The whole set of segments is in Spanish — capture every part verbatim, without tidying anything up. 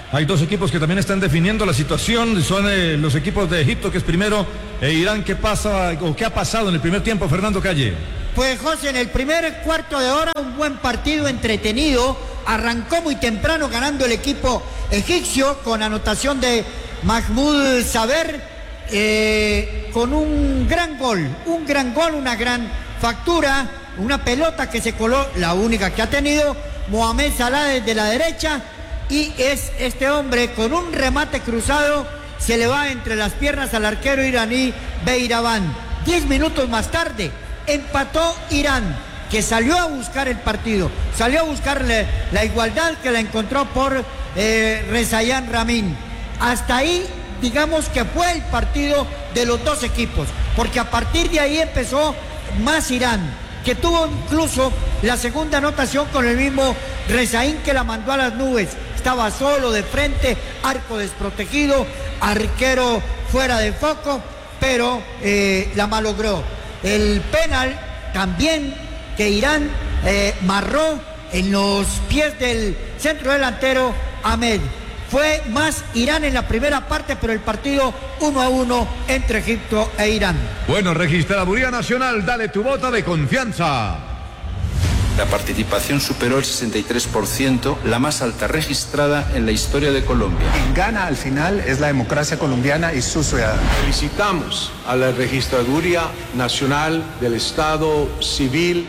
Hay dos equipos que también están definiendo la situación, son eh, los equipos de Egipto, que es primero, e Irán. ¿Qué pasa o qué ha pasado en el primer tiempo, Fernando Calle? Pues José, en el primer cuarto de hora un buen partido entretenido, arrancó muy temprano ganando el equipo egipcio con anotación de Mahmoud Saber, eh, con un gran gol, un gran gol, una gran factura, una pelota que se coló, la única que ha tenido Mohamed Salah desde la derecha, y es este hombre con un remate cruzado, se le va entre las piernas al arquero iraní Beiraban. Diez minutos más tarde empató Irán, que salió a buscar el partido, salió a buscar la, la igualdad, que la encontró por eh, Rezayan Ramin. Hasta ahí, digamos que fue el partido de los dos equipos, porque a partir de ahí empezó más Irán, que tuvo incluso la segunda anotación con el mismo Rezaín, que la mandó a las nubes. Estaba solo de frente, arco desprotegido, arquero fuera de foco, pero eh, la malogró. El penal también que Irán eh, marró en los pies del centro delantero Ahmed. Fue más Irán en la primera parte, pero el partido uno a uno entre Egipto e Irán. Bueno, Registraduría Nacional, dale tu voto de confianza. La participación superó el sesenta y tres por ciento, la más alta registrada en la historia de Colombia. Quien gana al final es la democracia colombiana y sus ciudadanos. Felicitamos a la Registraduría Nacional del Estado Civil.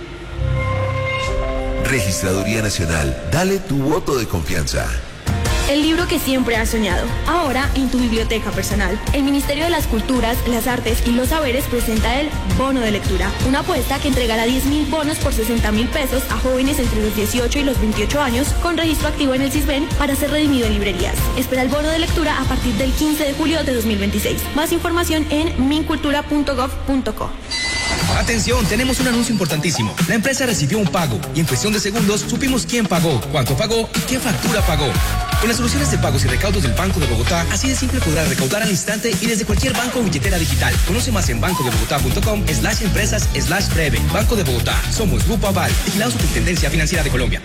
Registraduría Nacional, dale tu voto de confianza. El libro que siempre has soñado, ahora en tu biblioteca personal. El Ministerio de las Culturas, las Artes y los Saberes presenta el Bono de Lectura, una apuesta que entregará diez mil bonos por sesenta mil pesos a jóvenes entre los dieciocho y los veintiocho años con registro activo en el CISBEN para ser redimido en librerías. Espera el bono de lectura a partir del quince de julio de dos mil veintiséis. Más información en mincultura punto gov punto co. Atención, tenemos un anuncio importantísimo. La empresa recibió un pago y en cuestión de segundos supimos quién pagó, cuánto pagó y qué factura pagó. Con las soluciones de pagos y recaudos del Banco de Bogotá, así de simple podrás recaudar al instante y desde cualquier banco o billetera digital. Conoce más en bancodebogotá.com slash empresas slash breve. Banco de Bogotá. Somos Grupo Aval, vigilado Superintendencia Financiera de Colombia.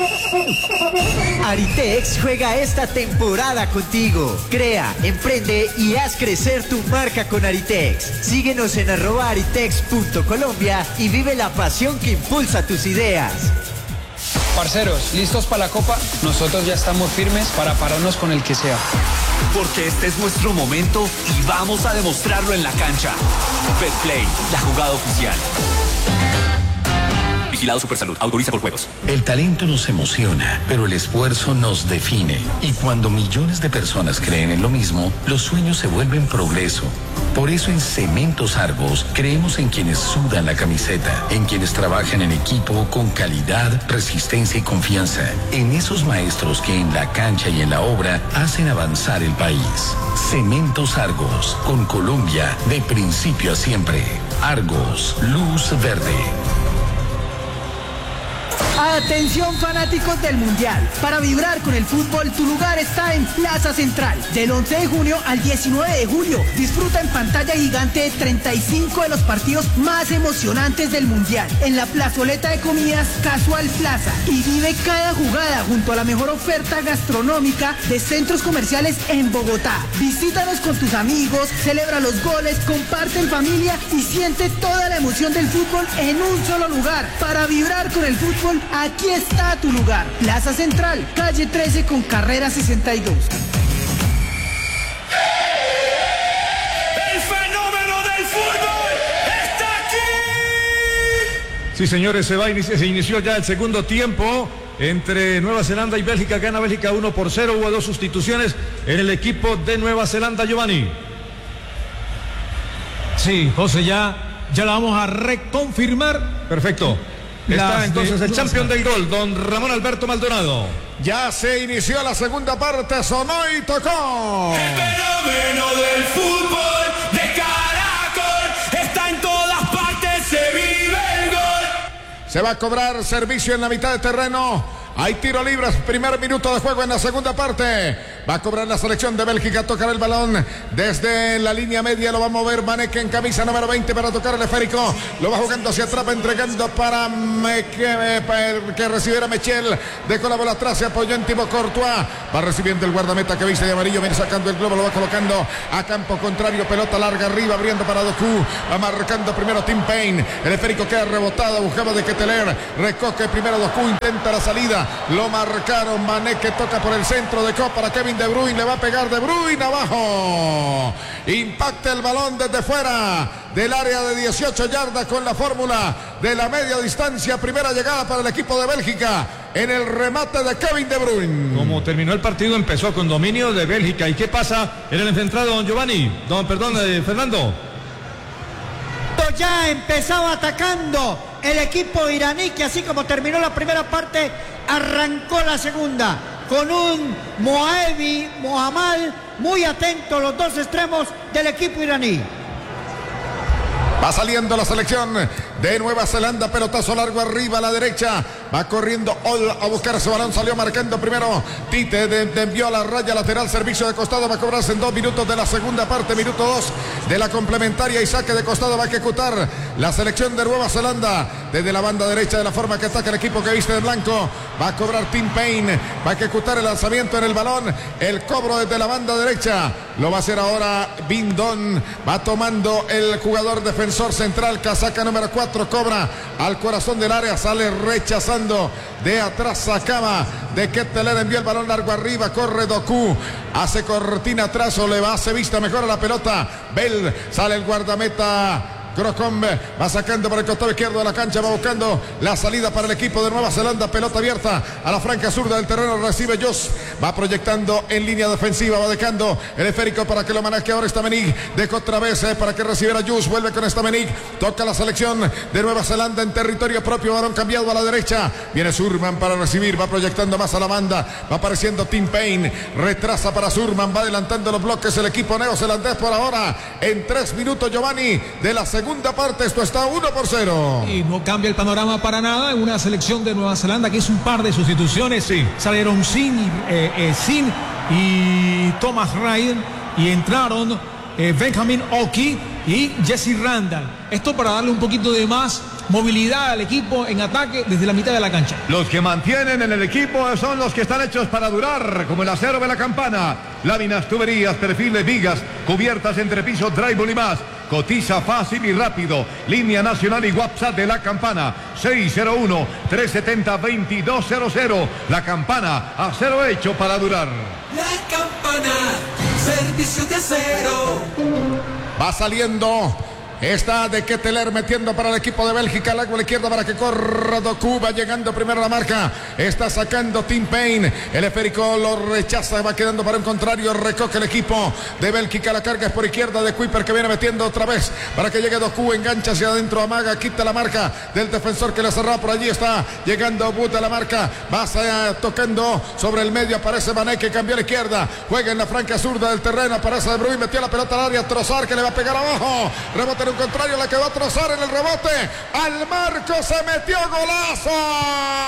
Aritex juega esta temporada contigo. Crea, emprende y haz crecer tu marca con Aritex. Síguenos en arroba aritex punto colombia y vive la pasión que impulsa tus ideas. Parceros, ¿listos para la Copa? Nosotros ya estamos firmes para pararnos con el que sea. Porque este es nuestro momento y vamos a demostrarlo en la cancha. Betplay, la jugada oficial. Vigilado Supersalud, autoriza por juegos. El talento nos emociona, pero el esfuerzo nos define. Y cuando millones de personas creen en lo mismo, los sueños se vuelven progreso. Por eso en Cementos Argos creemos en quienes sudan la camiseta, en quienes trabajan en equipo con calidad, resistencia y confianza, en esos maestros que en la cancha y en la obra hacen avanzar el país. Cementos Argos, con Colombia de principio a siempre. Argos, luz verde. Atención fanáticos del Mundial, para vibrar con el fútbol tu lugar está en Plaza Central. Del once de junio al diecinueve de julio, disfruta en pantalla gigante treinta y cinco de los partidos más emocionantes del Mundial en la plazoleta de comidas Casual Plaza y vive cada jugada junto a la mejor oferta gastronómica de centros comerciales en Bogotá. Visítanos con tus amigos, celebra los goles, comparte en familia y siente toda la emoción del fútbol en un solo lugar. Para vibrar con el fútbol, aquí está tu lugar. Plaza Central, calle trece con carrera sesenta y dos. ¡El fenómeno del fútbol está aquí! Sí, señores, se, va a iniciar, se inició ya el segundo tiempo entre Nueva Zelanda y Bélgica. Gana Bélgica uno por cero. Hubo dos sustituciones en el equipo de Nueva Zelanda, Giovanni. Sí, José, ya, ya la vamos a reconfirmar. Perfecto. Está Las entonces de... el campeón del gol, don Ramón Alberto Maldonado. Ya se inició la segunda parte, sonó y tocó. El fenómeno del fútbol de Caracol está en todas partes, se vive el gol. Se va a cobrar servicio en la mitad de terreno. Hay tiro libre, primer minuto de juego en la segunda parte. Va a cobrar la selección de Bélgica, tocar el balón desde la línea media, lo va a mover Maneque en camisa número veinte para tocar el esférico. Lo va jugando hacia atrás, entregando para que, que recibiera Mechel. Dejó la bola atrás, se apoyó en Thibaut Courtois. Va recibiendo el guardameta que viste de amarillo, viene sacando el globo, lo va colocando a campo contrario, pelota larga arriba, abriendo para Doku. Va marcando primero Tim Payne. El esférico queda rebotado, buscaba de Ketelaere. Recoge primero Doku, intenta la salida. Lo marcaron, Mané que toca por el centro de Copa para Kevin De Bruyne, le va a pegar De Bruyne abajo. Impacta el balón desde fuera del área de dieciocho yardas con la fórmula de la media distancia. Primera llegada para el equipo de Bélgica en el remate de Kevin De Bruyne. Como terminó el partido, empezó con dominio de Bélgica. ¿Y qué pasa en el enfrentado, don Giovanni? Don, perdón, eh, Fernando. Ya empezaba atacando el equipo iraní, que así como terminó la primera parte, arrancó la segunda con un Moabi, Mohamed, muy atento los dos extremos del equipo iraní. Va saliendo la selección de Nueva Zelanda, pelotazo largo arriba a la derecha, va corriendo Ol a buscar su balón, salió marcando primero Tite, de, de envió a la raya lateral, servicio de costado, va a cobrarse en dos minutos de la segunda parte, minuto dos de la complementaria y saque de costado, va a ejecutar la selección de Nueva Zelanda desde la banda derecha de la forma que ataca el equipo que viste de blanco, va a cobrar Tim Payne, va a ejecutar el lanzamiento en el balón, el cobro desde la banda derecha, lo va a hacer ahora Bindon, va tomando el jugador defensor central, casaca número cuatro, cobra al corazón del área, sale rechazando de atrás, sacaba de Ketelaere, envió el balón largo arriba, corre Doku, hace cortina atrás o le va, hace vista mejor a la pelota, Bell, sale el guardameta Grocombe, va sacando por el costado izquierdo de la cancha, va buscando la salida para el equipo de Nueva Zelanda, pelota abierta a la franca zurda del terreno, recibe Joss, va proyectando en línea defensiva, va dejando el esférico para que lo maneje ahora Stamenik, deja otra vez eh, para que recibiera Joss, vuelve con Stamenik, toca la selección de Nueva Zelanda en territorio propio, balón cambiado a la derecha, viene Surman para recibir, va proyectando más a la banda, va apareciendo Tim Payne, retrasa para Surman, va adelantando los bloques el equipo neozelandés por ahora, en tres minutos Giovanni de la segunda segunda parte, esto está uno por cero. Y no cambia el panorama para nada en una selección de Nueva Zelanda que hizo un par de sustituciones. Sí. Salieron Sin y, eh, eh, Sin y Thomas Ryan y entraron eh, Benjamin Oki y Jesse Randall. Esto para darle un poquito de más movilidad al equipo en ataque desde la mitad de la cancha. Los que mantienen en el equipo son los que están hechos para durar, como el acero de la campana, láminas, tuberías, perfiles, vigas, cubiertas, entrepiso, drywall y más. Cotiza fácil y rápido. Línea nacional y WhatsApp de la campana seis cero uno, tres siete cero, dos dos cero cero. La campana, acero hecho para durar. La campana, servicio de acero. Va saliendo. Está de Ketelaere metiendo para el equipo de Bélgica, al lado a la izquierda para que corra Doku, va llegando primero a la marca, está sacando Tim Payne, el esférico lo rechaza, va quedando para un contrario, recoge el equipo de Bélgica, la carga es por izquierda de Kuiper que viene metiendo otra vez para que llegue Doku, engancha hacia adentro, amaga, quita la marca del defensor que le cerraba, por allí está llegando But a la marca, va tocando sobre el medio, aparece Mané que cambió a la izquierda, juega en la franca zurda del terreno, aparece De Bruyne, metió la pelota al área, Trossard que le va a pegar abajo, rebote en un contrario, la que va a trozar en el rebote, al marco se metió, golazo.